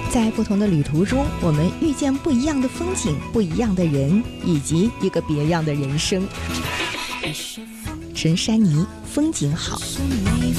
在不同的旅途中，我们遇见不一样的风景，不一样的人，以及一个别样的人生。神山泥风景好。